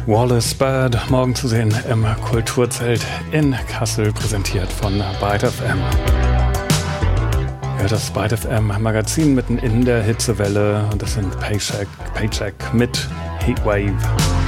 Wallace Bird, morgen zu sehen im Kulturzelt in Kassel, präsentiert von Byte FM. Ja, das Byte FM Magazin mitten in der Hitzewelle, und das sind Paycheck mit Heatwave.